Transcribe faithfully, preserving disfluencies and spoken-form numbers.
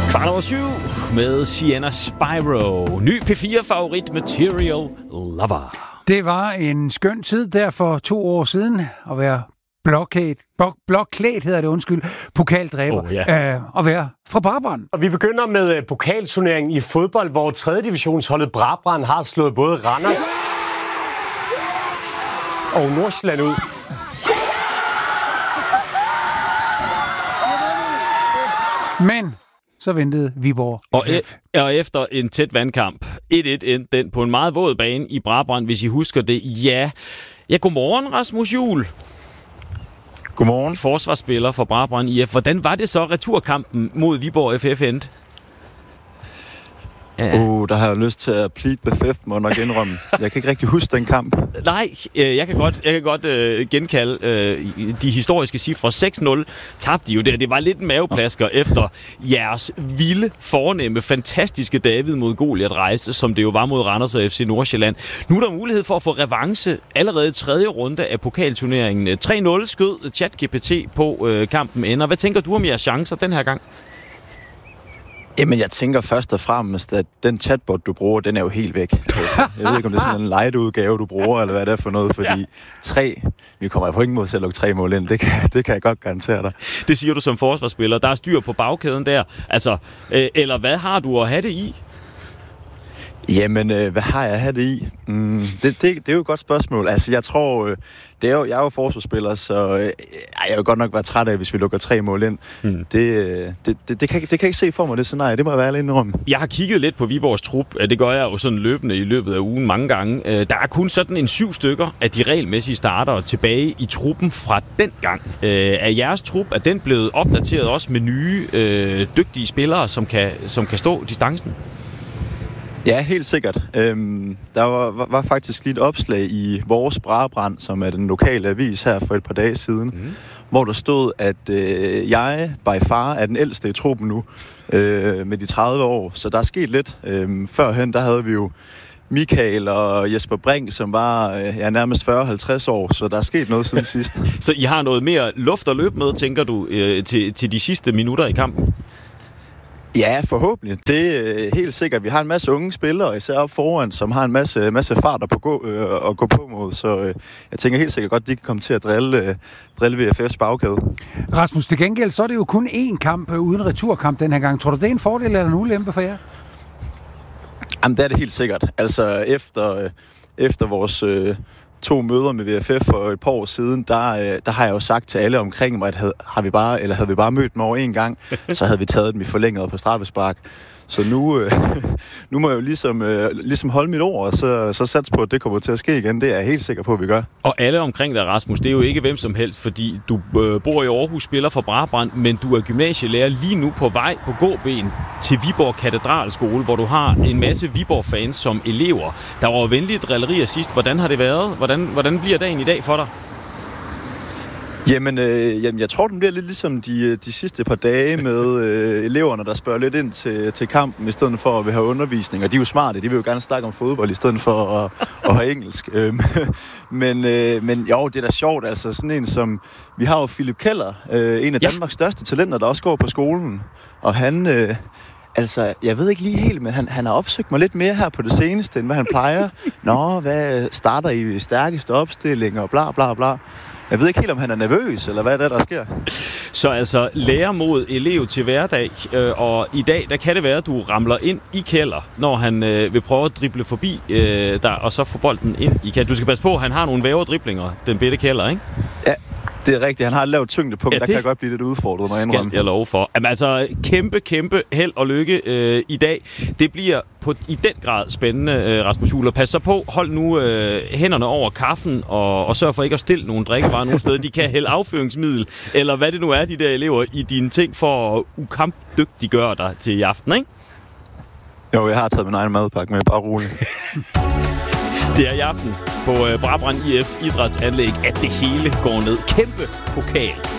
Kvart over syv med Sienna Spyro. Ny P fire-favorit Material Lover. Det var en skøn tid der for to år siden at være blokæt, blok, blokklædt hedder det, undskyld, pokaldræber, oh, yeah. øh, at være fra Brabrand. Og vi begynder med pokalturneringen i fodbold, hvor tredje divisionsholdet Brabrand har slået både Randers og Nordsjælland ud. Men så ventede Viborg. Og, e- og efter en tæt vandkamp, et-et endte den på en meget våd bane i Brabrand, hvis I husker det. Ja, ja godmorgen Rasmus Juhl. Godmorgen. Forsvarsspiller for Brabrand I F. Hvordan var det så, returkampen mod Viborg F F endte? Ja. Uh, der har jeg lyst til at plead the fifth, må jeg nok indrømme. Jeg kan ikke rigtig huske den kamp. Nej, øh, jeg kan godt, jeg kan godt øh, genkalde øh, de historiske cifre. seks nul tabte de jo der. Det var lidt en maveplasker oh. efter jeres vilde, fornemme, fantastiske David mod Goliat rejse, som det jo var mod Randers og F C Nordsjælland. Nu er der mulighed for at få revanche allerede i tredje runde af pokalturneringen. tre nul skød ChatGPT på øh, kampen ender. Hvad tænker du om jeres chancer den her gang? Jamen, jeg tænker først og fremmest, at den chatbot, du bruger, den er jo helt væk. Altså, jeg ved ikke, om det er sådan en light-udgave, du bruger, eller hvad det er for noget, fordi ja. tre, vi kommer på ingen måde til at lukke tre mål ind. Det kan, det kan jeg godt garantere dig. Det siger du som forsvarsspiller. Der er styr på bagkæden der. Altså, øh, eller hvad har du at have det i? Jamen, øh, hvad har jeg at have det i? Mm, det, det, det er jo et godt spørgsmål. Altså, jeg tror, øh, det er jo, jeg er jo forsvarsspiller, så øh, jeg vil godt nok være træt af, hvis vi lukker tre mål ind. Mm. Det, øh, det, det, det, kan, det kan jeg ikke se for mig, det scenarie. Det må jeg være alene indrømme. Jeg har kigget lidt på Viborgs trup. Det gør jeg jo sådan løbende i løbet af ugen mange gange. Der er kun sådan en syv stykker af de regelmæssige startere tilbage i truppen fra den gang. Er jeres trup, er den blevet opdateret også med nye, øh, dygtige spillere, som kan, som kan stå distancen? Ja, helt sikkert. Øhm, der var, var, var faktisk lige et opslag i vores Brabrand, som er den lokale avis her for et par dage siden, mm. hvor der stod, at øh, jeg by far er den ældste i truppen nu, øh, med de tredive år. Så der er sket lidt. Øhm, førhen, der havde vi jo Michael og Jesper Brink, som var øh, ja, nærmest fyrre til halvtreds år, så der er sket noget siden sidst. Så I har noget mere luft at løbe med, tænker du, øh, til, til de sidste minutter i kampen? Ja, forhåbentlig. Det er helt sikkert. Vi har en masse unge spillere, især op foran, som har en masse, masse farter på gå, øh, at gå på mod. Så øh, jeg tænker helt sikkert godt, at de kan komme til at drille, øh, drille V F F's bagkæde. Rasmus, til gengæld, så er det jo kun én kamp øh, uden returkamp den her gang. Tror du, det er en fordel eller en ulempe for jer? Jamen, det er det helt sikkert. Altså, efter, øh, efter vores... Øh, to møder med V F F for et par år siden, der, der har jeg jo sagt til alle omkring mig, at havde, har vi bare, eller havde vi bare mødt dem over en gang, så havde vi taget dem i forlænget på straffespark. Så nu, øh, nu må jeg jo ligesom, øh, ligesom holde mit ord, og så, så sats på, at det kommer til at ske igen. Det er jeg helt sikker på, at vi gør. Og alle omkring dig, Rasmus, det er jo ikke hvem som helst, fordi du øh, bor i Aarhus, spiller for Brabrand, men du er gymnasielærer lige nu på vej på gåben til Viborg Katedralskole, hvor du har en masse Viborg-fans som elever. Der var venlige drillerier sidst. Hvordan har det været? Hvordan, hvordan bliver dagen i dag for dig? Jamen, øh, jamen, jeg tror, den bliver lidt ligesom de, de sidste par dage med øh, eleverne, der spørger lidt ind til, til kampen, i stedet for at vi have undervisning. Og de er jo smarte, de vil jo gerne snakke om fodbold, i stedet for at, at have engelsk. men, øh, men jo, det er da sjovt, altså sådan en som... Vi har jo Philip Keller, øh, en af ja. Danmarks største talenter, der også går på skolen. Og han... Øh, Altså, jeg ved ikke lige helt, men han, han har opsøgt mig lidt mere her på det seneste, end hvad han plejer. Nå, hvad starter I stærkeste opstilling og bla bla bla. Jeg ved ikke helt, om han er nervøs, eller hvad er det, der sker. Så altså, lærer mod elev til hverdag, øh, og i dag, der kan det være, at du ramler ind i Keller, når han øh, vil prøve at drible forbi øh, der, og så få bolden ind i Keller. Du skal passe på, at han har nogle væverdriblinger, den bedte Keller, ikke? Ja. Det er rigtigt. Han har et lavt tyngdepunkt. Ja, der kan jeg godt blive lidt udfordret, når jeg indrømme. Skal jeg love for. Jamen, altså, kæmpe, kæmpe held og lykke øh, i dag. Det bliver på, i den grad spændende, øh, Rasmus Juhl. Pas så på. Hold nu øh, hænderne over kaffen, og, og sørg for ikke at stille nogle drikkevarer nogen steder. De kan hælde afføringsmiddel, eller hvad det nu er, de der elever, i dine ting, for at ukampdygtiggøre dig til i aften, ikke? Jo, jeg har taget min egen madpakke med. Bare rolig. Det er i aften på Brabrand I F's idrætsanlæg, at det hele går ned. Kæmpe pokal